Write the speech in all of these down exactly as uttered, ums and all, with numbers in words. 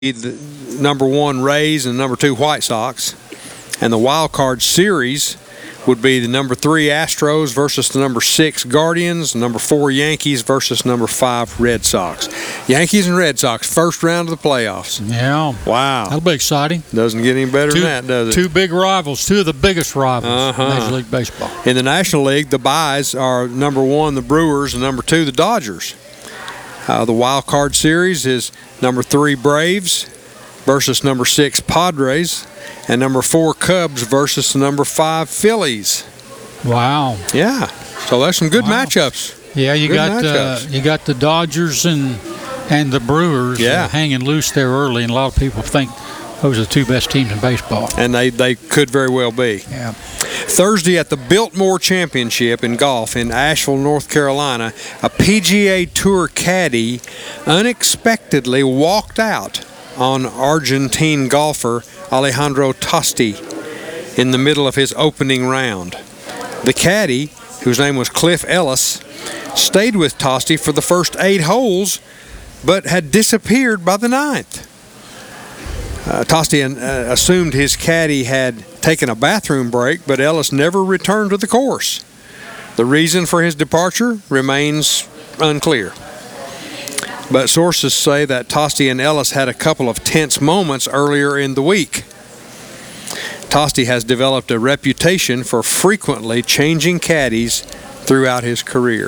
the number one Rays and number two White Sox. And the wild card series would be the number three Astros versus the number six Guardians, number four Yankees versus number five Red Sox. Yankees and Red Sox, first round of the playoffs. Yeah. Wow. That'll be exciting. Doesn't get any better two, than that, does it? Two big rivals, two of the biggest rivals uh-huh. in Major League Baseball. In the National League, the byes are number one, the Brewers, and number two, the Dodgers. Uh, the wild card series is number three Braves versus number six Padres, and number four Cubs versus the number five Phillies. Wow. Yeah. So that's some good wow. matchups. Yeah, you good got uh, you got the Dodgers and and the Brewers yeah. uh, hanging loose there early, and a lot of people think those are the two best teams in baseball. And they, they could very well be. Yeah. Thursday at the Biltmore Championship in golf in Asheville, North Carolina, a P G A Tour caddy unexpectedly walked out on Argentine golfer Alejandro Tosti in the middle of his opening round. The caddy, whose name was Cliff Ellis, stayed with Tosti for the first eight holes, but had disappeared by the ninth. Uh, Tosti uh, assumed his caddy had taken a bathroom break, but Ellis never returned to the course. The reason for his departure remains unclear. But sources say that Tosti and Ellis had a couple of tense moments earlier in the week. Tosti has developed a reputation for frequently changing caddies throughout his career.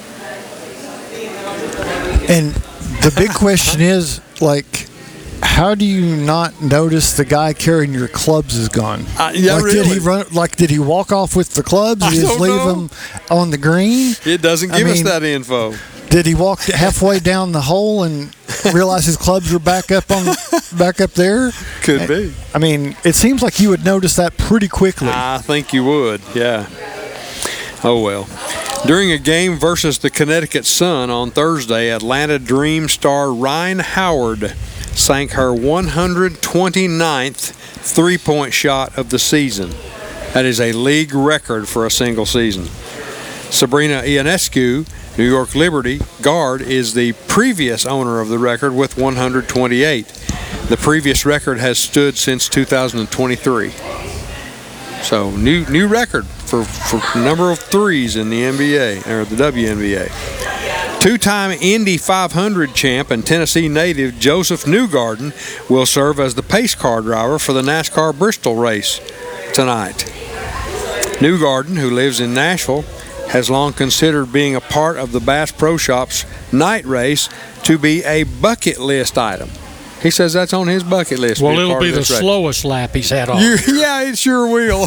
And the big question is, like, how do you not notice the guy carrying your clubs is gone? Uh, yeah, like, really? did he run? Like, did he walk off with the clubs? Did I he just don't leave know. them on the green? It doesn't give I us mean, that info. Did he walk halfway down the hole and realize his clubs were back up on, back up there? Could be. I mean, it seems like you would notice that pretty quickly. I think you would, yeah. Oh, well. During a game versus the Connecticut Sun on Thursday, Atlanta Dream star Rhyne Howard sank her one hundred twenty-ninth three-point shot of the season. That is a league record for a single season. Sabrina Ionescu, New York Liberty guard, is the previous owner of the record with one hundred twenty-eight. The previous record has stood since two thousand twenty-three. So new new record for, for number of threes in the N B A, or the W N B A. Two-time Indy five hundred champ and Tennessee native Joseph Newgarden will serve as the pace car driver for the NASCAR Bristol race tonight. Newgarden, who lives in Nashville, has long considered being a part of the Bass Pro Shops night race to be a bucket list item. He says that's on his bucket list. Well, it'll be the race. slowest lap he's had on. You, yeah, it sure will.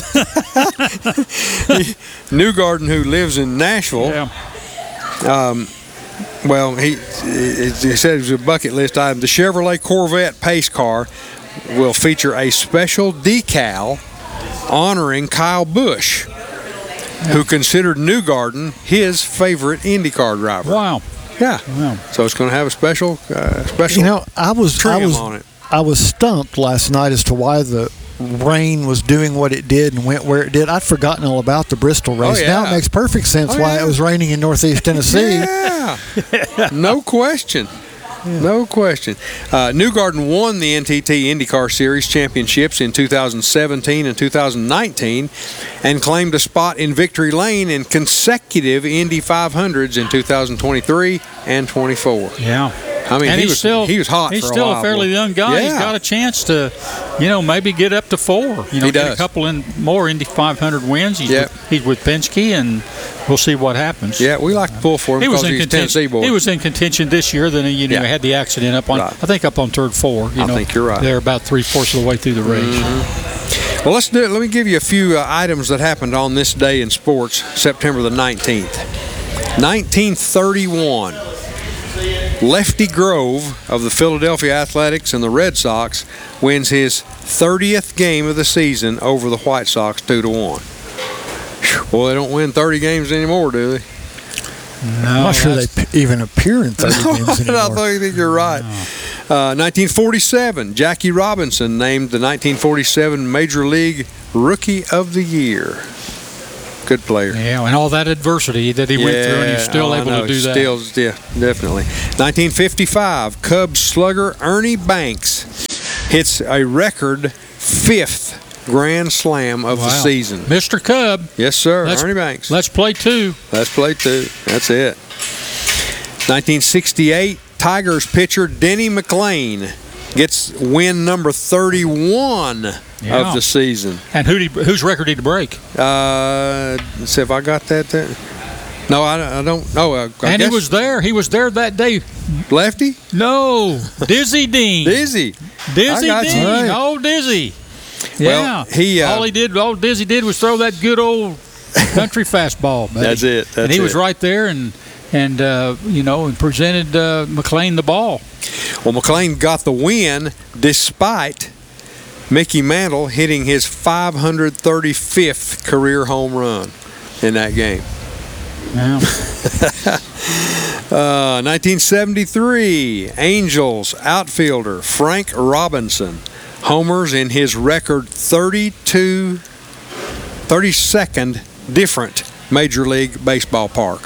Newgarden, who lives in Nashville, Yeah. um, well, he, he said it was a bucket list item. The Chevrolet Corvette pace car will feature a special decal honoring Kyle Busch, who considered Newgarden his favorite IndyCar driver. Wow. Yeah. Wow. So it's going to have a special, uh, special. You know, I was I trim was on it. I was stumped last night as to why the rain was doing what it did and went where it did. I'd forgotten all about the Bristol race. Oh, yeah. Now it makes perfect sense Oh, why yeah. it was raining in Northeast Tennessee. Yeah. No question. No question. Uh, Newgarden won the N T T IndyCar Series championships in two thousand seventeen and two thousand nineteen and claimed a spot in victory lane in consecutive Indy five hundreds in two thousand twenty-three and twenty-four. Yeah. I mean, and he he's was still, he was hot He's for a still while, a fairly boy. young guy. He's Yeah. got a chance to, you know, maybe get up to four. You know, He get does. a couple in more Indy five hundred wins. He's, Yep. with, he's with Penske, and we'll see what happens. Yeah, we like to pull for him He was because in he's a Tennessee contention. boy. He was in contention this year. Then you know Yeah. had the accident up on. Right. I think up on third four. You I know, think you're right. They're about three fourths of the way through the race. Mm-hmm. Well, let's do it. Let me give you a few uh, items that happened on this day in sports, September the nineteenth. nineteen thirty-one. Lefty Grove of the Philadelphia Athletics and the Red Sox wins his thirtieth game of the season over the White Sox two to one. Boy, they don't win thirty games anymore, do they? No, I'm not sure that's- they p- even appear in thirty games anymore. I think you're right. Uh, nineteen forty-seven, Jackie Robinson named the nineteen forty-seven Major League Rookie of the Year. Good player. Yeah, and all that adversity that he went through, and he's still oh, I able know. to do that. Still, yeah, definitely. nineteen fifty-five, Cubs slugger Ernie Banks hits a record fifth grand slam of Wow. the season. Mister Cub. Yes, sir. Let's- Ernie Banks. Let's play two. Let's play two. That's it. nineteen sixty-eight, Tigers pitcher Denny McLain gets win number thirty-one Yeah. of the season. And who did, whose record did he break? Uh, let's see if I got that there. No, I, I don't know. I, I and guess he was there. He was there that day. Lefty? No, Dizzy Dean. Dizzy. Dizzy I got you. Dean. Right. Oh, Dizzy. Well, Yeah. he, uh, all he did, all Dizzy did was throw that good old country fastball. Buddy. That's it. That's and he was it. right there, and and uh, you know, and presented uh, McLean the ball. Well, McLean got the win despite Mickey Mantle hitting his five hundred thirty-fifth career home run in that game. Yeah. Uh, nineteen seventy-three, Angels outfielder Frank Robinson homers in his record thirty-two, thirty-second different Major League Baseball park.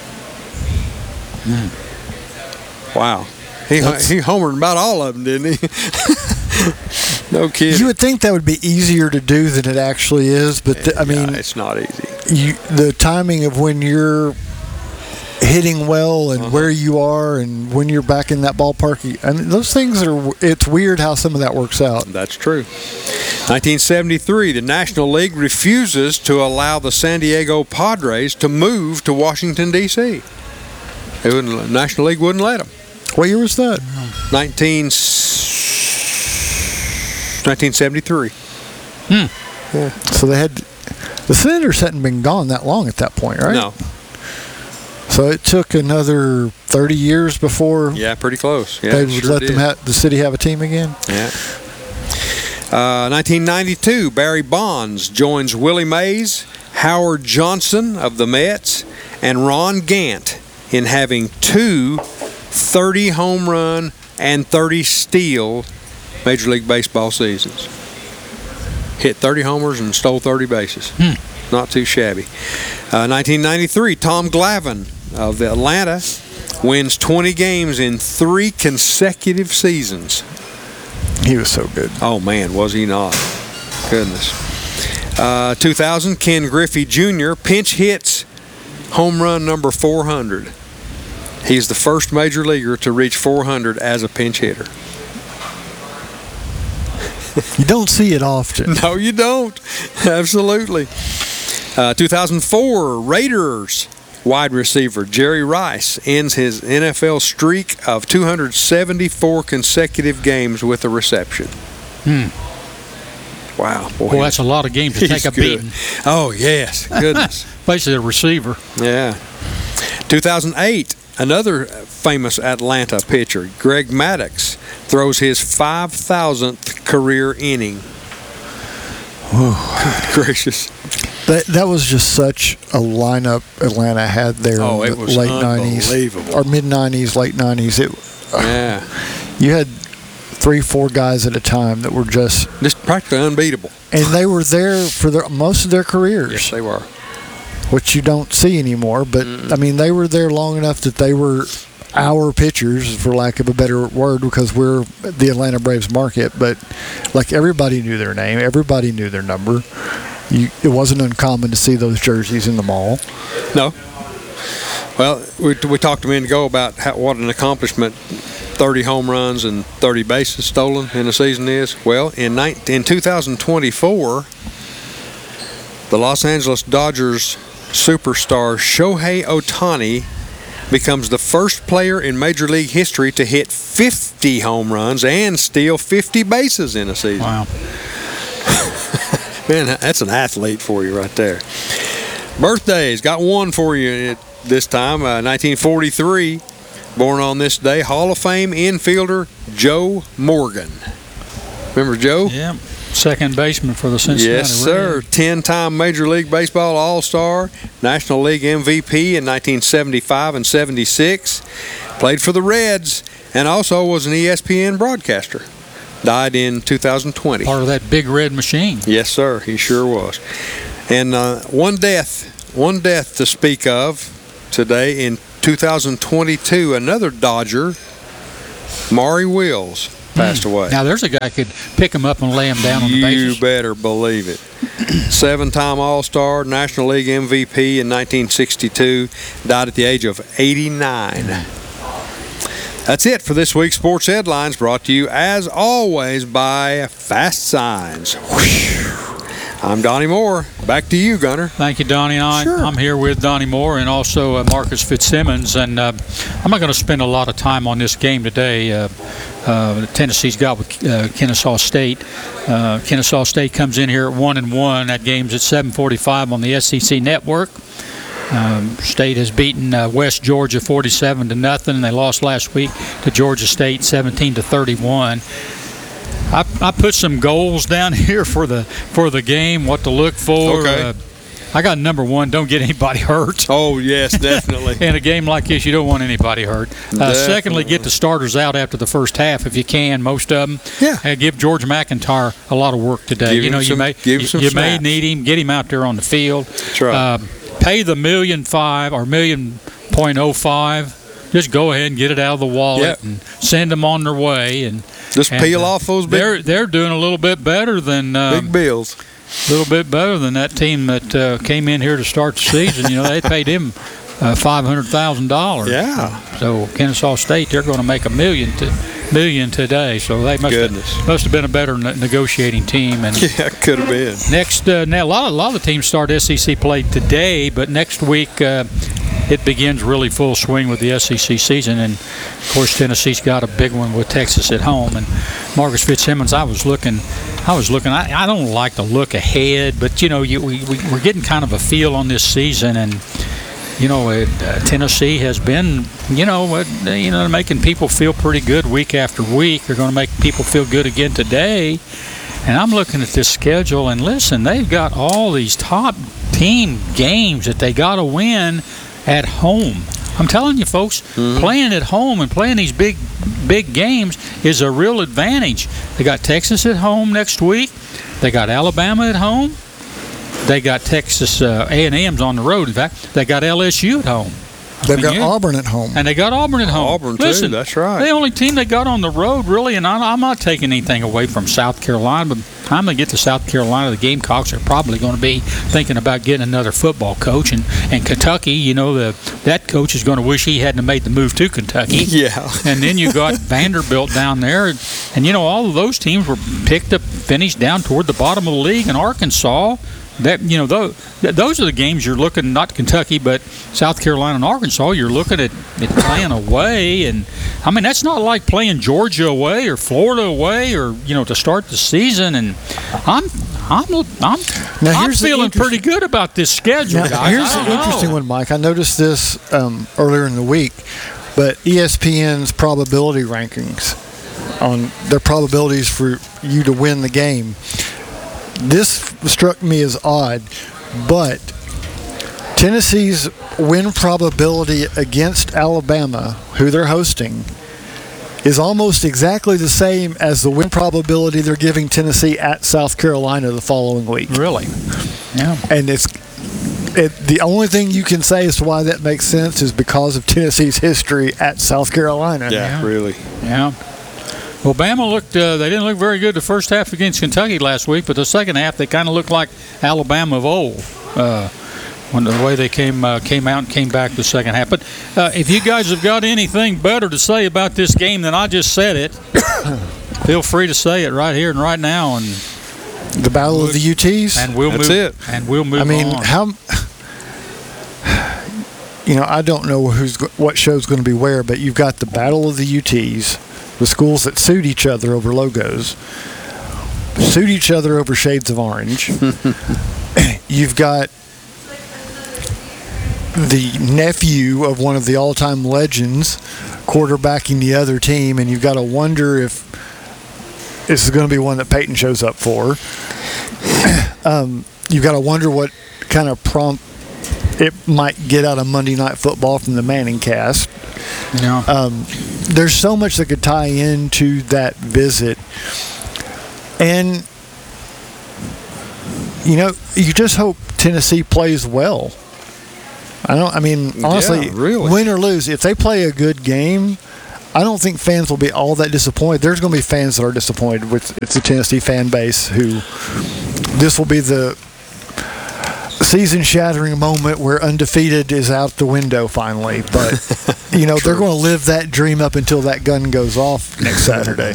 Wow. He, That's- he homered about all of them, didn't he? No kidding. You would think that would be easier to do than it actually is, but the, I mean, Yeah, it's not easy. you, the timing of when you're hitting well and Uh-huh. where you are and when you're back in that ballpark, you- I mean, those things are. It's weird how some of that works out. That's true. nineteen seventy-three, the National League refuses to allow the San Diego Padres to move to Washington, D C They wouldn't, National League wouldn't let them. What year was that? nineteen, nineteen seventy-three. So they had the Senators hadn't been gone that long at that point, right? No. So it took another thirty years before Yeah, pretty close. Yeah, they it would sure let did. them ha- the city have a team again. Yeah. Uh, nineteen ninety-two, Barry Bonds joins Willie Mays, Howard Johnson of the Mets, and Ron Gant in having two thirty home run and thirty steal Major League Baseball seasons. Hit thirty homers and stole thirty bases. Not too shabby. Uh, nineteen ninety-three, Tom Glavine of the Atlanta wins twenty games in three consecutive seasons. He was so good. Oh, man, was he not? Goodness. Uh, two thousand, Ken Griffey Junior pinch hits home run number four hundred. He's the first major leaguer to reach four hundred as a pinch hitter. You don't see it often. No, you don't. Absolutely. Uh, two thousand four, Raiders wide receiver Jerry Rice ends his N F L streak of two hundred seventy-four consecutive games with a reception. Wow. Boy, Well, that's a lot of games to he's take a good. beating. Oh, yes. Goodness. Basically, a receiver. Yeah. two thousand eight, another famous Atlanta pitcher, Greg Maddux, throws his five thousandth career inning. Good gracious. That that was just such a lineup Atlanta had there Oh, in it the was late nineties unbelievable. or mid nineties, late nineties. It Yeah. you had three, four guys at a time that were just, Just practically unbeatable. and they were there for their, most of their careers, Yes, they were. which you don't see anymore. But I mean, they were there long enough that they were our pitchers, for lack of a better word, because we're the Atlanta Braves market. But like everybody knew their name, everybody knew their number. You, it wasn't uncommon to see those jerseys in the mall. No. Well, we, we talked a minute ago about how, what an accomplishment thirty home runs and thirty bases stolen in a season is. Well, in, nineteen, in two thousand twenty-four, the Los Angeles Dodgers superstar Shohei Ohtani becomes the first player in Major League history to hit fifty home runs and steal fifty bases in a season. Wow. Man, that's an athlete for you right there. Birthdays, got one for you this time. Uh, nineteen forty-three, born on this day, Hall of Fame infielder Joe Morgan. Remember Joe? Yeah. Second baseman for the Cincinnati Yes, sir. Reds. ten-time Major League Baseball All-Star, National League M V P in nineteen seventy-five and seventy-six. Played for the Reds and also was an E S P N broadcaster. Died in two thousand twenty. Part of that big red machine. Yes, sir. He sure was. And uh, one death, one death to speak of today in two thousand twenty-two. Another Dodger, Maury Wills, passed away. Now, there's a guy could pick him up and lay him down on the You bases. better believe it. Seven-time All-Star, National League M V P in nineteen sixty-two, died at the age of eighty-nine. That's it for this week's Sports Headlines, brought to you, as always, by Fast Signs. Whew. I'm Donnie Moore. Back to you, Gunner. Thank you, Donnie. I, Sure. I'm here with Donnie Moore and also uh, Marcus Fitzsimmons. And uh, I'm not going to spend a lot of time on this game today. Uh, uh, Tennessee's got with uh, Kennesaw State. Uh, Kennesaw State comes in here at one and one. That game's at seven forty-five on the S E C Network. Um, State has beaten uh, West Georgia forty-seven to nothing. They lost last week to Georgia State seventeen to thirty-one. I, I put some goals down here for the for the game, what to look for. Okay. Uh, I got number one, don't get anybody hurt. Oh, yes, definitely. In a game like this, you don't want anybody hurt. Uh, secondly, get the starters out after the first half if you can, most of them. Yeah. Uh, give George McIntyre a lot of work today. Give you him know, some- you may give him some you may snaps. need him. Get him out there on the field. That's right. Uh, pay the million five or million point oh five. Just go ahead and get it out of the wallet Yep. and send them on their way. And Just and, peel uh, off those big, they're they're doing a little bit better than um, big bills. a little bit better than that team that uh, came in here to start the season. You know, they paid him uh, five hundred thousand dollars. Yeah. So Kennesaw State, they're going to make a million to million today. So they must Goodness. have, must have been a better ne- negotiating team. And Yeah, could have been. next, uh, now a lot of a lot of the teams start S E C play today, but next week. Uh, It begins really full swing with the S E C season, and of course Tennessee's got a big one with Texas at home. And Marcus Fitzsimmons, I was looking, I was looking. I, I don't like to look ahead, but you know, you, we, we we're getting kind of a feel on this season, and you know, uh, Tennessee has been, you know, uh, you know, making people feel pretty good week after week. They're going to make people feel good again today. And I'm looking at this schedule, and listen, they've got all these top team games that they got to win at home. I'm telling you, folks, mm-hmm. playing at home and playing these big, big games is a real advantage. They got Texas at home next week. They got Alabama at home. They got Texas uh, A and M's on the road. In fact, they got L S U at home. They've I mean, got yeah. Auburn at home. And they got Auburn at home. Auburn, too. Listen, That's right. The only team they got on the road, really, and I, I'm not taking anything away from South Carolina, but I'm going to get to South Carolina. The Gamecocks are probably going to be thinking about getting another football coach. And, and Kentucky, you know, the that coach is going to wish he hadn't made the move to Kentucky. Yeah. And then you got Vanderbilt down there. And, and, you know, all of those teams were picked up, finished down toward the bottom of the league. And Arkansas, that you know, those, those are the games you're looking, not Kentucky, but South Carolina and Arkansas, you're looking at, at playing away. And, I mean, that's not like playing Georgia away or Florida away or, you know, to start the season. And I'm I'm I'm, Now, I'm here's the feeling interest- pretty good about this schedule, Now, guys. here's I the don't interesting know. one, Mike. I noticed this um, earlier in the week, but E S P N's probability rankings on their probabilities for you to win the game. This struck me as odd, but Tennessee's win probability against Alabama, who they're hosting, is almost exactly the same as the win probability they're giving Tennessee at South Carolina the following week. Really? Yeah. And it's it, the only thing you can say as to why that makes sense is because of Tennessee's history at South Carolina. Yeah, Yeah. really. Yeah. Well, Bama looked, uh, they didn't look very good the first half against Kentucky last week, but the second half they kind of looked like Alabama of old. Uh, when the way they came uh, came out and came back the second half. But uh, if you guys have got anything better to say about this game than I just said it, feel free to say it right here and right now, and The Battle of the U Ts. and we'll That's move. it. And we'll move I mean, on. how you know, I don't know who's go- what show's going to be where, but you've got the Battle of the U Ts, the schools that suit each other over logos, suit each other over shades of orange. You've got the nephew of one of the all-time legends quarterbacking the other team, and you've got to wonder if this is going to be one that Peyton shows up for. um, you've got to wonder what kind of prompt it might get out of Monday Night Football from the Manning cast. yeah. Um, there's so much that could tie into that visit. And, you know, you just hope Tennessee plays well. I don't. I mean, honestly, Yeah, really. win or lose, if they play a good game, I don't think fans will be all that disappointed. There's going to be fans that are disappointed with it's the Tennessee fan base who this will be the season-shattering moment where undefeated is out the window finally. But, you know, they're going to live that dream up until that gun goes off next Saturday.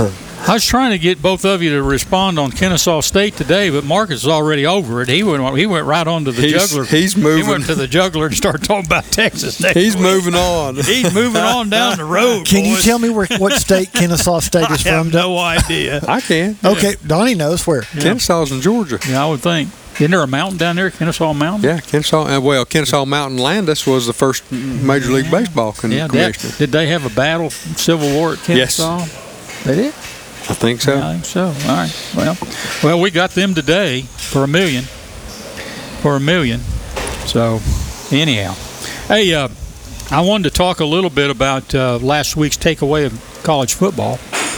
I was trying to get both of you to respond on Kennesaw State today, but Marcus is already over it. He went he went right on to the he's, juggler. He's moving. He went to the juggler and started talking about Texas next He's week. moving on. He's moving on down the road. Can boys. you tell me where what state Kennesaw State is I have from? no idea. I can. Okay, Donnie knows where. Yeah. Kennesaw's in Georgia. Yeah, I would think. Isn't there a mountain down there, Kennesaw Mountain? Yeah, Kennesaw. Uh, well, Kennesaw Mountain Landis was the first Major League Baseball con- Yeah, commissioner. that, did they have a battle, Civil War at Kennesaw? Yes. They did? I think so. I think so. All right. Well, well, we got them today for a million. For a million. So, anyhow. Hey, uh, I wanted to talk a little bit about uh, last week's takeaway of college football.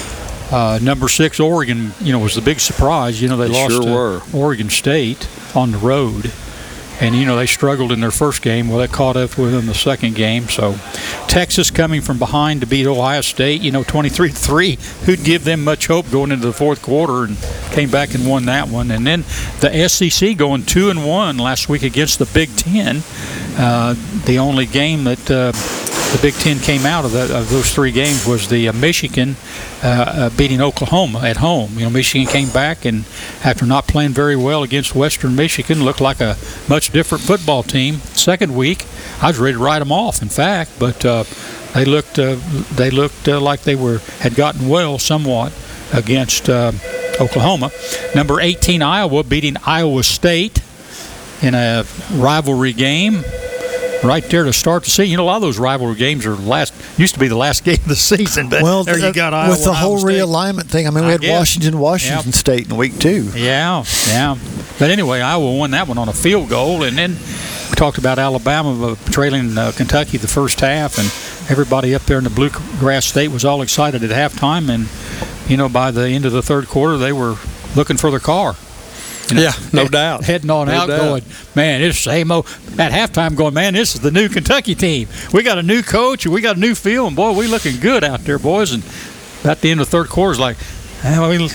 Uh, number six, Oregon, you know, was the big surprise. You know, they, They lost sure to were. Oregon State on the road. And, you know, they struggled in their first game. Well, they caught up with them in the second game. So, Texas coming from behind to beat Ohio State, you know, twenty-three to three. Who'd give them much hope going into the fourth quarter, and came back and won that one. And then the S E C going two and one last week against the Big Ten. Uh, the only game that uh, the Big Ten came out of, that, of those three games was the uh, Michigan uh, uh, beating Oklahoma at home. You know, Michigan came back, and after not playing very well against Western Michigan, looked like a much different football team. Second week, I was ready to write them off, in fact, but uh, they looked uh, they looked uh, like they were had gotten well somewhat against uh, Oklahoma. Number eighteen, Iowa, beating Iowa State in a rivalry game. Right there to start the season. You know, a lot of those rivalry games are last used to be the last game of the season. But Well, there the, you got Iowa with the and whole Iowa State. realignment thing. I mean, we I had guess. Washington, Washington Yep. State in week two. Yeah, yeah. But anyway, Iowa won that one on a field goal, and then we talked about Alabama uh, trailing uh, Kentucky the first half, and everybody up there in the Bluegrass State was all excited at halftime, and you know, by the end of the third quarter, they were looking for their car. You know, Yeah, no head, doubt. Heading on No out, doubt. going, man, it's same old. At halftime, going, man, this is the new Kentucky team. We got a new coach, and we got a new feel, and boy, we looking good out there, boys. And at the end of the third quarter, it's like, eh, we,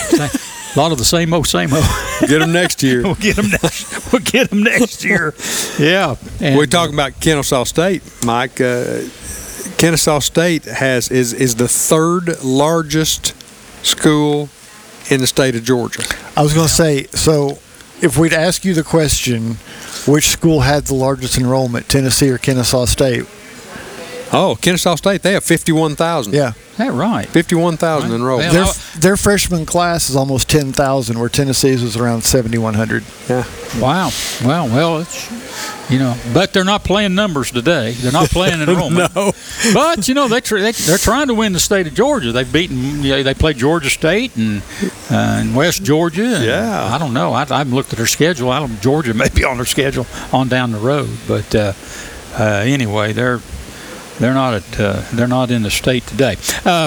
a lot of the same old, same old. Get them next year. We'll get them next. We'll get them next year. Yeah. And, We're talking about Kennesaw State, Mike. Uh, Kennesaw State has is is the third largest school in the state of Georgia. I was going to say, so if we'd ask you the question, which school had the largest enrollment, Tennessee or Kennesaw State? Oh, Kennesaw State, they have fifty-one thousand. Yeah. Is that right? fifty-one thousand enrolled. Well, Their, I- their freshman class is almost ten thousand, where Tennessee's was around seventy-one hundred. Yeah. Wow. Well, well, it's, you know, but they're not playing numbers today. They're not playing enrollment. No. But, you know, they, tr- they, they're trying to win the state of Georgia. They've beaten, you know, they played Georgia State and, uh, and West Georgia. And Yeah. I don't know. I, I haven't looked at their schedule. I don't, Georgia may be on their schedule on down the road. But uh, uh, anyway, they're they're not at uh, they're not in the state today. Uh,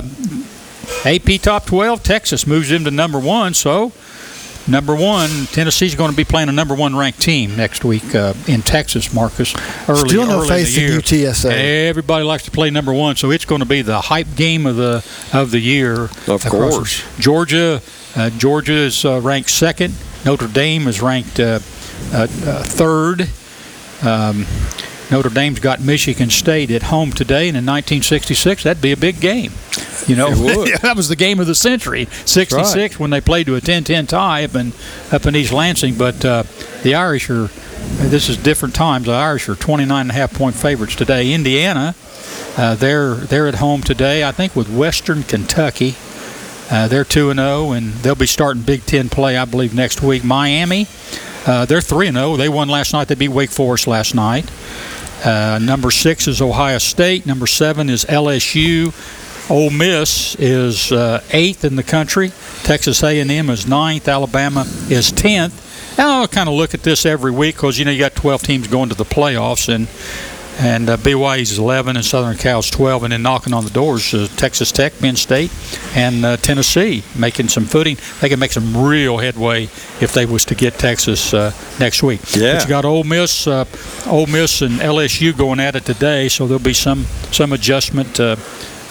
A P Top twelve, Texas moves them to number one. So, number one, Tennessee's going to be playing a number one ranked team next week uh, in Texas, Marcus. Early, Still no early faith in in the year. U T S A. Everybody likes to play number one, so it's going to be the hype game of the of the year. Of across course. the- Georgia, uh, Georgia is uh, ranked second. Notre Dame is ranked uh, uh, uh, third. Um, Notre Dame's got Michigan State at home today, and in nineteen sixty-six, that'd be a big game. You know, It would. that was the game of the century, sixty-six, right. when they played to a ten ten tie up in, up in East Lansing. But uh, the Irish are, this is different times, the Irish are twenty-nine and a half point favorites today. Indiana, uh, they're, they're at home today, I think, with Western Kentucky. Uh, they're two and oh, and they'll be starting Big Ten play, I believe, next week. Miami, uh, they're three and oh. They won last night. They beat Wake Forest last night. Uh, number six is Ohio State. Number seven is L S U. Ole Miss is uh, eighth in the country. Texas A and M is ninth. Alabama is tenth. And I'll kind of look at this every week because, you know, you got twelve teams going to the playoffs, and and uh, B Y U's is eleven, and Southern Cal's twelve, and then knocking on the doors, uh, Texas Tech, Penn State, and uh, Tennessee making some footing. They can make some real headway if they was to get Texas uh, next week. Yeah. But you got Ole Miss, uh, Ole Miss and L S U going at it today, so there'll be some some adjustment uh,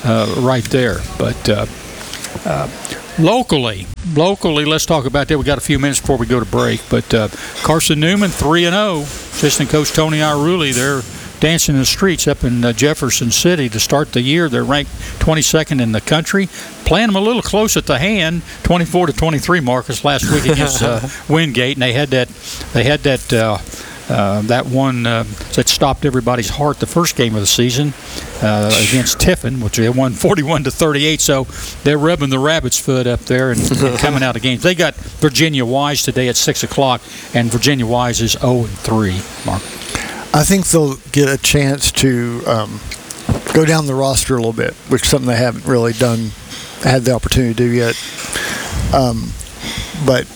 uh, right there. But uh, uh, locally, locally, let's talk about that. We got a few minutes before we go to break. But uh, Carson Newman, three and oh. Assistant coach Tony Iruli, they're dancing in the streets up in uh, Jefferson City to start the year. They're ranked twenty-second in the country. Playing them a little close at the hand, twenty-four to twenty-three, Marcus, last week against uh, Wingate, and they had that, they had that, uh, uh, that one uh, that stopped everybody's heart the first game of the season uh, against Tiffin, which they won forty-one to thirty-eight. So they're rubbing the rabbit's foot up there and, and coming out of games. They got Virginia Wise today at six o'clock, and Virginia Wise is oh and three. Mark. I think they'll get a chance to um, go down the roster a little bit, which is something they haven't really done, had the opportunity to do yet. Um, but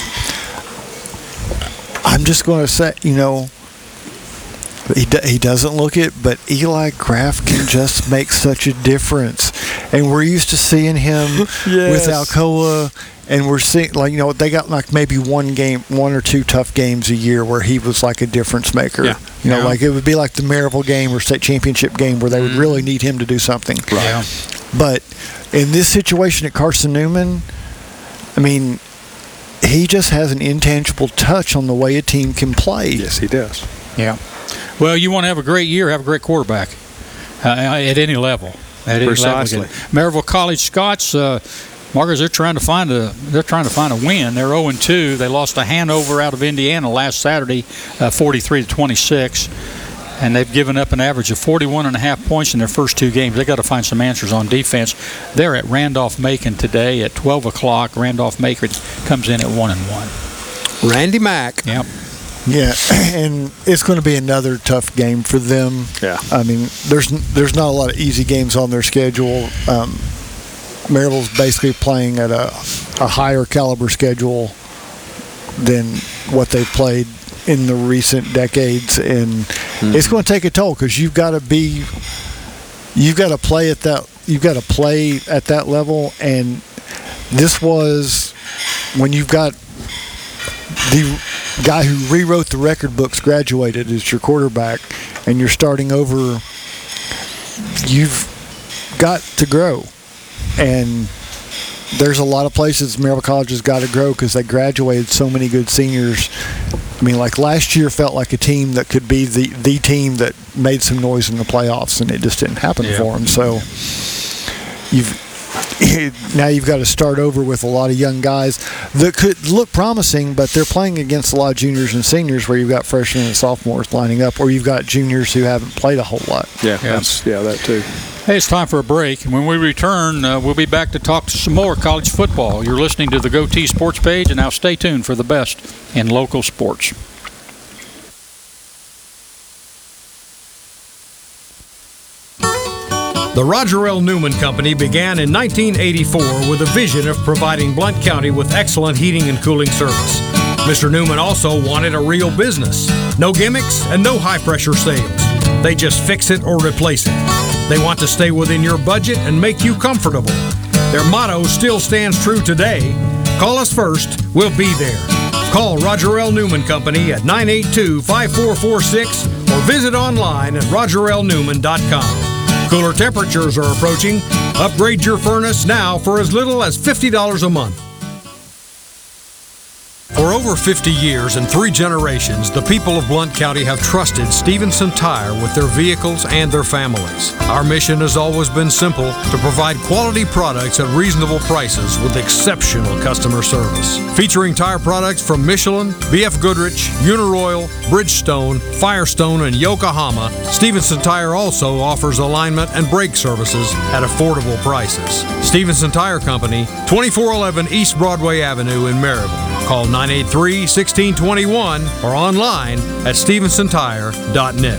I'm just going to say, you know, he do, he doesn't look it, but Eli Kraft can just make such a difference. And we're used to seeing him yes. with Alcoa. And we're seeing, like, you know, they got like maybe one game, one or two tough games a year where he was like a difference maker. Yeah. You know, yeah. like it would be like the Maryville game or state championship game where they would really need him to do something. Right. Yeah. But in this situation at Carson Newman, I mean, he just has an intangible touch on the way a team can play. Yes, he does. Yeah. Well, you want to have a great year, have a great quarterback uh, at any level. At any Precisely. level. Maryville College Scots. Uh, Marcus, they're trying to find a they're trying to find a win. They're oh and two. They lost to Hanover out of Indiana last Saturday, uh, forty-three to twenty-six, and they've given up an average of forty-one and a half points in their first two games. They got to find some answers on defense. They're at Randolph-Macon today at twelve o'clock. Randolph-Macon comes in at one and one. Randy Mack. Yep. Yeah, and it's going to be another tough game for them. Yeah. I mean, there's there's not a lot of easy games on their schedule. Um, Maryville's basically playing at a, a higher caliber schedule than what they've played in the recent decades, and mm-hmm. it's going to take a toll because you've got to be, you've got to play at that, you've got to play at that level, and this was when you've got the guy who rewrote the record books graduated as your quarterback, and you're starting over. You've got to grow. And there's a lot of places Maryville College has got to grow because they graduated so many good seniors. I mean, like last year felt like a team that could be the, the team that made some noise in the playoffs, and it just didn't happen yeah. for them. So you've now you've got to start over with a lot of young guys that could look promising, but they're playing against a lot of juniors and seniors where you've got freshmen and sophomores lining up, or you've got juniors who haven't played a whole lot. Yeah, yeah. That's, yeah that too. Hey, it's time for a break. When we return, uh, we'll be back to talk some more college football. You're listening to the Goatee Sports Page, and now stay tuned for the best in local sports. The Roger L. Newman Company began in nineteen eighty-four with a vision of providing Blount County with excellent heating and cooling service. Mister Newman also wanted a real business. No gimmicks and no high-pressure sales. They just fix it or replace it. They want to stay within your budget and make you comfortable. Their motto still stands true today. Call us first, we'll be there. Call Roger L. Newman Company at nine eight two, five four four six or visit online at roger l newman dot com. Cooler temperatures are approaching. Upgrade your furnace now for as little as fifty dollars a month. For over fifty years and three generations, the people of Blount County have trusted Stevenson Tire with their vehicles and their families. Our mission has always been simple: to provide quality products at reasonable prices with exceptional customer service. Featuring tire products from Michelin, B F Goodrich, Uniroyal, Bridgestone, Firestone, and Yokohama, Stevenson Tire also offers alignment and brake services at affordable prices. Stevenson Tire Company, twenty-four eleven East Broadway Avenue in Maryville. Call nine eight three, one six two one or online at stevenson tire dot net.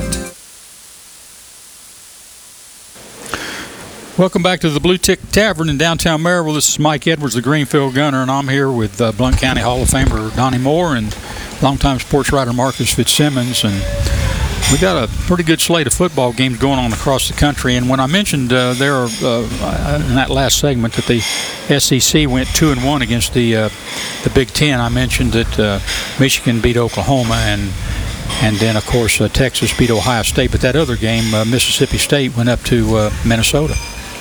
Welcome back to the Blue Tick Tavern in downtown Maryville. This is Mike Edwards, the Greenfield Gunner, and I'm here with uh, Blount County Hall of Famer Donnie Moore and longtime sports writer Marcus Fitzsimmons. And we got a pretty good slate of football games going on across the country. And when I mentioned uh, there uh, in that last segment that the S E C went two and one against the uh, the Big Ten, I mentioned that uh, Michigan beat Oklahoma, and and then of course uh, Texas beat Ohio State. But that other game, uh, Mississippi State went up to uh, Minnesota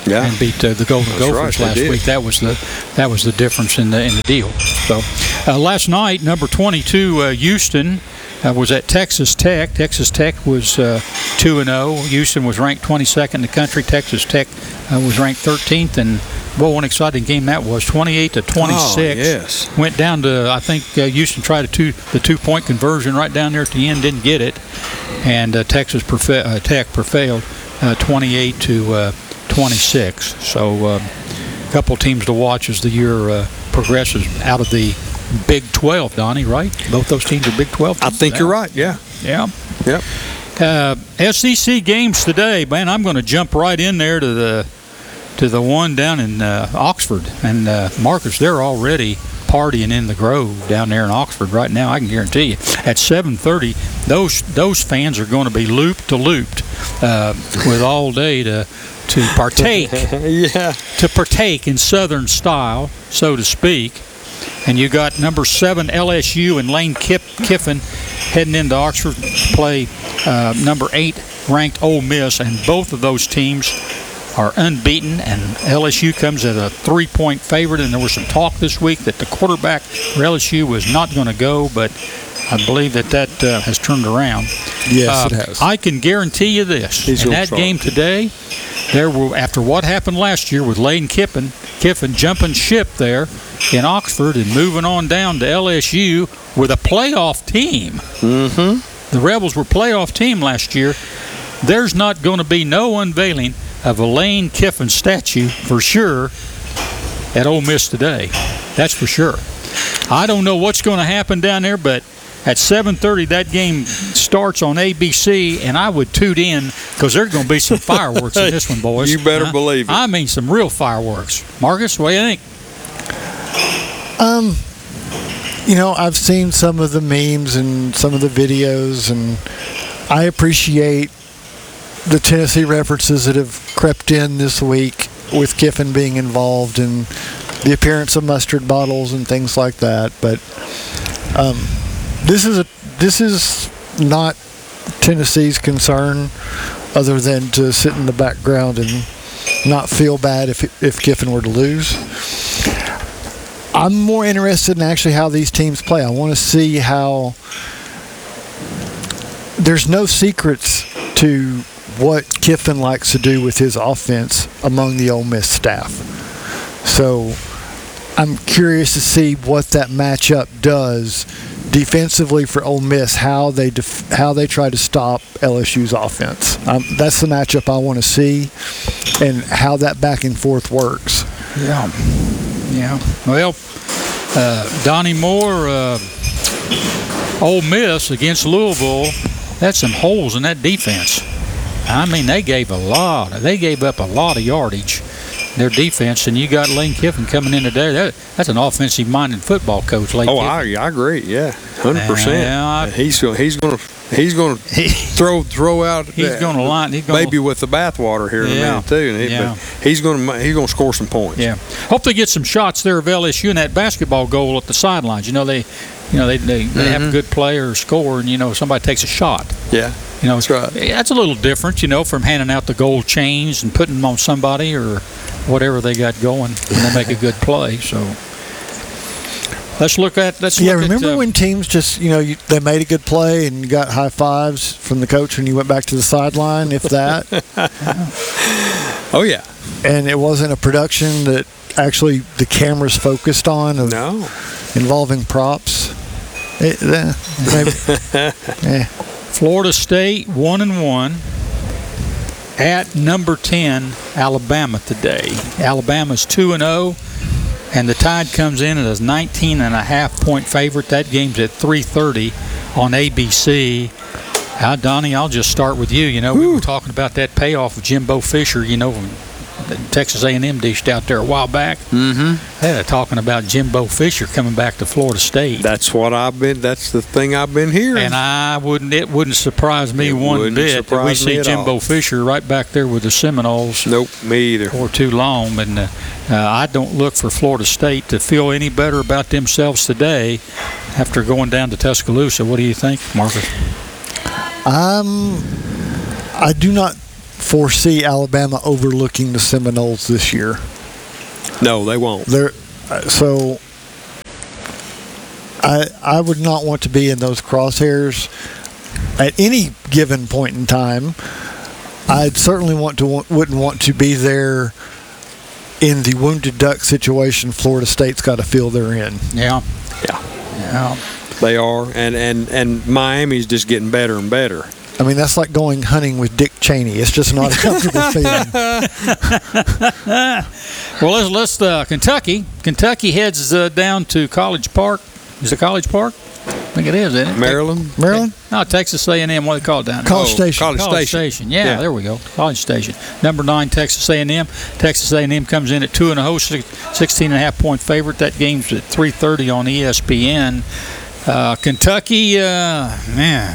Yeah. and beat uh, the Golden That's Gophers right, they last did. week. That was the that was the difference in the in the deal. So uh, last night, number twenty-two, uh, Houston. Uh, was at Texas Tech. Texas Tech was uh, two and oh. Houston was ranked twenty-second in the country. Texas Tech uh, was ranked thirteenth. And, boy, one exciting game that was, twenty-eight to twenty-six. Oh, yes. Went down to, I think uh, Houston tried a two, the two-point conversion right down there at the end, didn't get it. And uh, Texas prefe- uh, Tech prevailed uh, twenty-eight to twenty-six. So uh, a couple teams to watch as the year uh, progresses out of the Big twelve, Donnie, right? Both those teams are Big twelve teams. I think now. you're right, yeah. Yeah. Yep. Uh, S E C games today, man. I'm going to jump right in there to the to the one down in uh, Oxford. And uh, Marcus, they're already partying in the Grove down there in Oxford right now. I can guarantee you. At seven thirty, those those fans are going to be looped to looped uh, with all day to to partake yeah. to partake in Southern style, so to speak. And you got number seven L S U and Lane Kip, Kiffin heading into Oxford to play uh, number eight ranked Ole Miss, and both of those teams are unbeaten. And L S U comes as a three-point favorite. And there was some talk this week that the quarterback for L S U was not going to go, but I believe that that uh, has turned around. Yes, uh, it has. I can guarantee you this: He's in gonna that start. game today, there will, after what happened last year with Lane Kiffin, Kiffin jumping ship there in Oxford and moving on down to L S U with a playoff team. Mm-hmm. The Rebels were playoff team last year. There's not going to be no unveiling of a Lane Kiffin statue for sure at Ole Miss today. That's for sure. I don't know what's going to happen down there, but at seven thirty that game starts on A B C, and I would tune in because there's going to be some fireworks in this one, boys. You better I, believe it. I mean some real fireworks. Marcus, what do you think? Um, you know, I've seen some of the memes and some of the videos, and I appreciate the Tennessee references that have crept in this week with Kiffin being involved and the appearance of mustard bottles and things like that. But um, this is a this is not Tennessee's concern, other than to sit in the background and not feel bad if if Kiffin were to lose. I'm more interested in actually how these teams play. I want to see how. There's no secrets to what Kiffin likes to do with his offense among the Ole Miss staff. So I'm curious to see what that matchup does defensively for Ole Miss, how they def- how they try to stop L S U's offense. Um, that's the matchup I want to see, and how that back and forth works. Yeah. Yeah. Well, uh, Donnie Moore, uh, Ole Miss against Louisville, that's some holes in that defense. I mean, they gave a lot. They gave up a lot of yardage. Their defense, and you got Lane Kiffin coming in today. That, that's an offensive-minded football coach, Lane Oh, Kiffin. I, I agree. Yeah, hundred percent. Yeah, I- He's go- he's going to he's going to throw throw out. He's that going to line. He's going baby with the bathwater here in Yeah. a minute too. And he, Yeah. but he's going to he's going to score some points. Yeah. Hope they get some shots there of L S U in that basketball goal at the sidelines. You know they, you know they they, they have a good player score, and you know somebody takes a shot. Yeah. You know, That's right. That's a little different, you know, from handing out the gold chains and putting them on somebody or whatever they got going when they make a good play. So let's look at let's Yeah, look remember at, uh, when teams just, you know, you, they made a good play and you got high fives from the coach when you went back to the sideline, if that, Oh yeah. and it wasn't a production that actually the cameras focused on of No. involving props. It, eh, maybe, eh. Florida State one and one at number ten Alabama today. Alabama's two and zero, and the Tide comes in as a nineteen and a half point favorite. That game's at three thirty on A B C. Uh, Donnie, I'll just start with you. You know, we were talking about that payoff of Jimbo Fisher. You know, that Texas A and M dished out there a while back. Mm-hmm. They're talking about Jimbo Fisher coming back to Florida State. That's what I've been. That's the thing I've been hearing. And I wouldn't. It wouldn't surprise me It one wouldn't bit that we surprise me see at Jimbo all. Fisher right back there with the Seminoles Nope, me either. for too long. And uh, uh, I don't look for Florida State to feel any better about themselves today after going down to Tuscaloosa. What do you think, Marcus? Um, I do not foresee Alabama overlooking the Seminoles this year. No, they won't. They're, so I I would not want to be in those crosshairs at any given point in time. I'd certainly want to wouldn't want to be there in the wounded duck situation Florida State's got to feel they're in. Yeah. Yeah. Yeah. They are, and, and, and Miami's just getting better and better. I mean, that's like going hunting with Dick Cheney. It's just not a comfortable feeling. Well, let's, let's uh, Kentucky. Kentucky heads uh, down to College Park. Is it College Park? I think it is, isn't it? Maryland? Maryland? No, Texas A and M. What do they call it down there? College Oh, Station. College College Station. Station. Yeah, Yeah. there we go. College Station. Number nine, Texas A and M. Texas A and M comes in at two and a half, sixteen and a half point favorite. That game's at three thirty on E S P N. Uh, Kentucky, uh, man,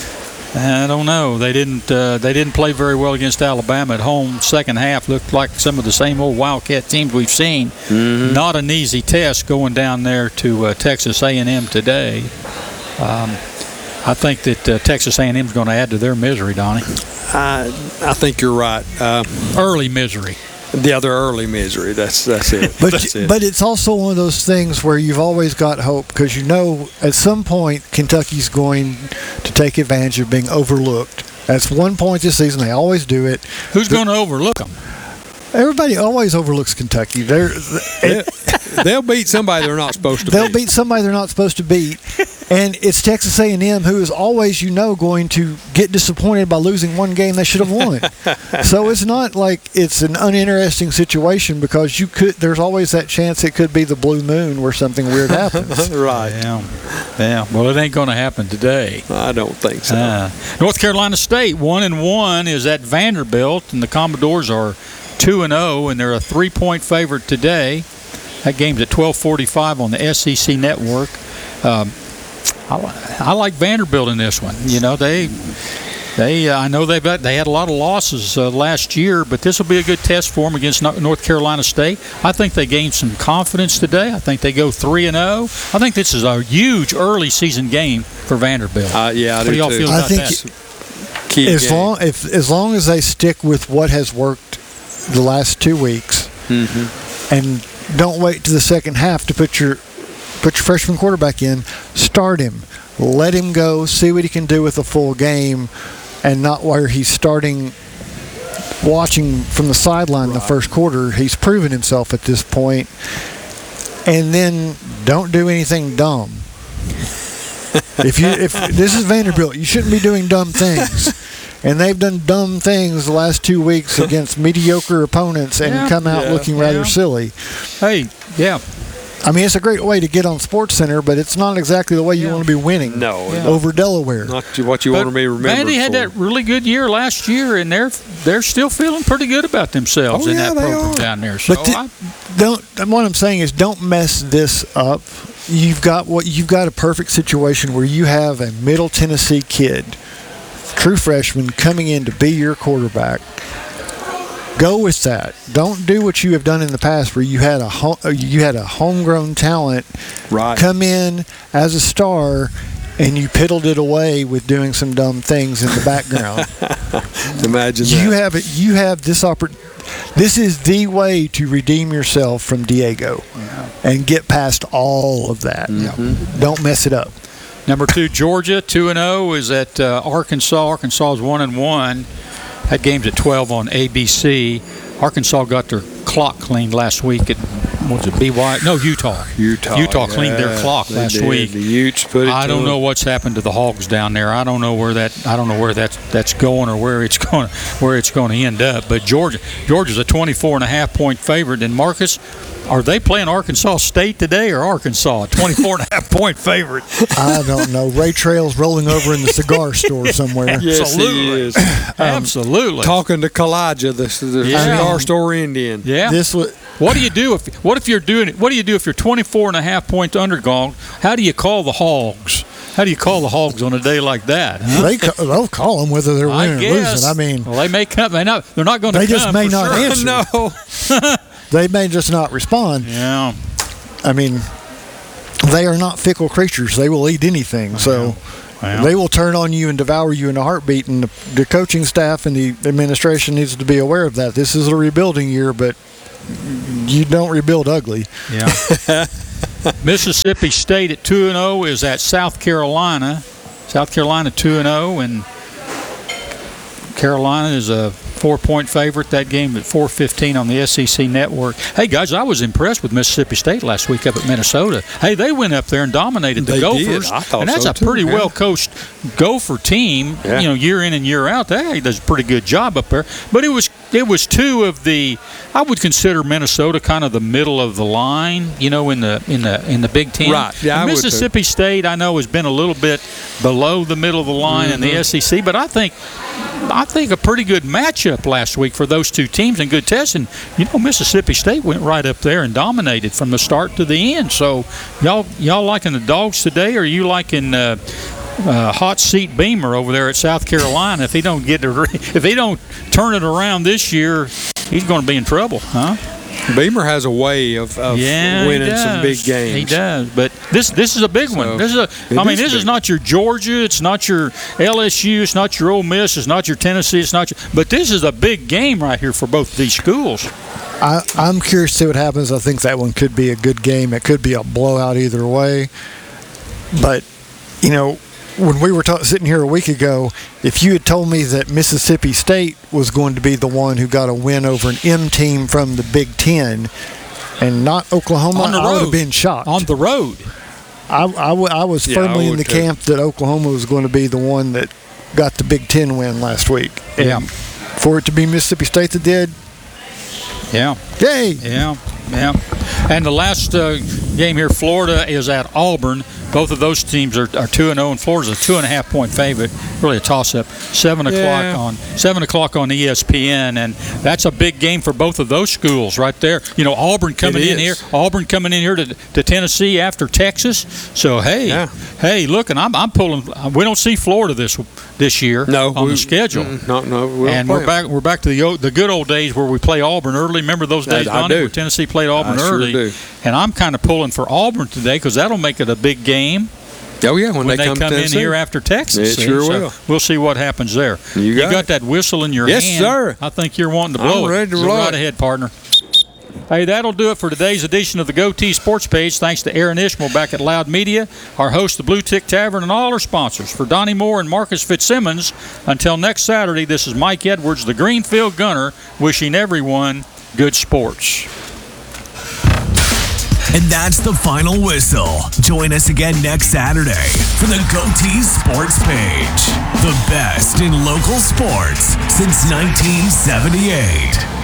I don't know. They didn't. Uh, they didn't play very well against Alabama at home. Second half looked like some of the same old Wildcat teams we've seen. Mm-hmm. Not an easy test going down there to uh, Texas A and M today. Um, I think that uh, Texas A and M is going to add to their misery, Donnie. I I think you're right. Uh, Early misery. the other early misery. That's that's it. But that's it. but it's also one of those things where you've always got hope because you know at some point Kentucky's going to take advantage of being overlooked. That's one point this season. They always do it. Who's going to overlook them? Everybody always overlooks Kentucky. They're, They- they'll beat somebody they're not supposed to they'll beat. beat somebody they're not supposed to beat. And it's Texas A and M who is always, you know, going to get disappointed by losing one game they should have won. So it's not like it's an uninteresting situation because you could. There's always that chance it could be the blue moon where something weird happens. Right. Yeah. Yeah. Well, it ain't going to happen today. I don't think so. Uh, North Carolina State, one and one, is at Vanderbilt, and the Commodores are two and zero, and they're a three-point favorite today. That game's at twelve forty-five on the S E C network. Um, I, li- I like Vanderbilt in this one. You know, they, they. Uh, I know they've got, they had a lot of losses uh, last year, but this will be a good test for them against No- North Carolina State. I think they gained some confidence today. I think they go three and zero. I think this is a huge early season game for Vanderbilt. Uh, yeah, I what do do y'all too. feel I about think that? Key as game. long if as long as they stick with what has worked the last two weeks, Mm-hmm. and don't wait to the second half to put your put your freshman quarterback in. Start him, let him go, see what he can do with a full game, and not where he's starting. Watching from the sideline the first quarter, he's proven himself at this point. And then don't do anything dumb. If you if this is Vanderbilt, you shouldn't be doing dumb things. And they've done dumb things the last two weeks against mediocre opponents and Yeah, come out yeah, looking rather yeah. silly. Hey, yeah. I mean, it's a great way to get on SportsCenter, but it's not exactly the way you Yeah. want to be winning No, Yeah. over Delaware. not what you But want to be remembered Vandy had for. that really good year last year, and they're they're still feeling pretty good about themselves Oh, in yeah, that they program are. down there. So But thi- I, Don't. What I'm saying is, don't mess this up. You've got what you've got a perfect situation where you have a Middle Tennessee kid, true freshman, coming in to be your quarterback. Go with that. Don't do what you have done in the past, where you had a home, you had a homegrown talent Right. come in as a star, and you piddled it away with doing some dumb things in the background. Imagine You that. have it. You have this oppor- This is the way to redeem yourself from Diego, and get past all of that. Don't mess it up. number two Georgia two and zero is at uh, Arkansas. Arkansas is one and one. That game's at twelve on A B C. Arkansas got their clock cleaned last week at what was it B Y? No, Utah. Utah. Utah cleaned their yeah, clock they last did. week. The Utes put it I to don't them. know what's happened to the Hogs down there. I don't know where that I don't know where that's that's going or where it's going where it's going to end up. But Georgia Georgia's a twenty-four and a half point favorite. And Marcus, are they playing Arkansas State today or Arkansas? A twenty-four and a half point favorite. I don't know. Ray Trail's rolling over in the cigar store somewhere. Yes, Absolutely. he is. Absolutely. Talking to Kalijah, the, the Yeah. cigar store Indian. Yeah. This was. What do you do if what if you're doing it? What do you do if you're twenty-four and a half points underdog? How do you call the Hogs? How do you call the Hogs on a day like that? Huh? They ca- they'll call them whether they're I winning or guess. losing. I mean, well, they may come. They not. They're not going to. They come just may for not sure. answer. No. they may just not respond. Yeah. I mean, they are not fickle creatures. They will eat anything. So Well. They will turn on you and devour you in a heartbeat, and the, the coaching staff and the administration needs to be aware of that. This is a rebuilding year, but you don't rebuild ugly. Yeah. Mississippi State at two and oh is at South Carolina. South Carolina two and oh, and Carolina is a four-point favorite. That game at four fifteen on the S E C Network. Hey, guys, I was impressed with Mississippi State last week up at Minnesota. Hey, they went up there and dominated the they Gophers. Did. I thought and that's so a too, pretty yeah. well-coached Gopher team, Yeah. you know, year in and year out. They does a pretty good job up there. But it was it was two of the, I would consider Minnesota kind of the middle of the line, you know, in the in the in the Big Ten. Right. Yeah, And I would too. Mississippi State, I know, has been a little bit below the middle of the line Mm-hmm. in the S E C, but I think I think a pretty good matchup last week for those two teams and good test. And, you know, Mississippi State went right up there and dominated from the start to the end. So, y'all y'all liking the Dogs today, or are you liking uh, uh, hot seat Beamer over there at South Carolina? If he don't get to, if he don't turn it around this year, he's going to be in trouble, huh? Beamer has a way of, of Yeah, winning he some big games. He does, but this this is a big So, one. This is a. it I mean, is this is big. not your Georgia. It's not your L S U. It's not your Ole Miss. It's not your Tennessee. It's not your. But this is a big game right here for both these schools. I, I'm curious to see what happens. I think that one could be a good game. It could be a blowout either way. But, you know, when we were ta- sitting here a week ago, if you had told me that Mississippi State was going to be the one who got a win over an M team from the Big Ten and not Oklahoma, On the I would road. have been shocked. On the road. I, I, w- I was Yeah, firmly I in would the too. camp that Oklahoma was going to be the one that got the Big Ten win last week. And Yeah. for it to be Mississippi State that did, Yeah. yay! Yeah. Yeah. And the last uh, game here, Florida is at Auburn. Both of those teams are, are two and zero, and Florida's a two and a half point favorite. Really a toss-up. Seven o'clock Yeah. on seven o'clock on E S P N, and that's a big game for both of those schools right there. You know, Auburn coming It in is. here, Auburn coming in here to, to Tennessee after Texas. So hey, Yeah. hey, look, and I'm I'm pulling. We don't see Florida this this year No, on we- the schedule. mm, No, no, we don't and play we're 'em. back. We're back to the o- the good old days where we play Auburn early. Remember those days, I Donnie, do. where Tennessee played Auburn I sure early. do. And I'm kind of pulling for Auburn today because that'll make it a big game Oh yeah, when, when they, they come, come to in Tennessee. here after Texas. It see? sure So will. We'll see what happens there. You got it. that whistle in your Yes, hand. sir. I think you're wanting to I'm blow it. ready to So blow right it. ahead, partner. Hey, that'll do it for today's edition of the Goatee Sports Page. Thanks to Aaron Ishmael back at Loud Media, our host, the Blue Tick Tavern, and all our sponsors. For Donnie Moore and Marcus Fitzsimmons, until next Saturday, this is Mike Edwards, the Greenfield Gunner, wishing everyone good sports. And that's the final whistle. Join us again next Saturday for the Goatee Sports Page. The best in local sports since nineteen seventy-eight.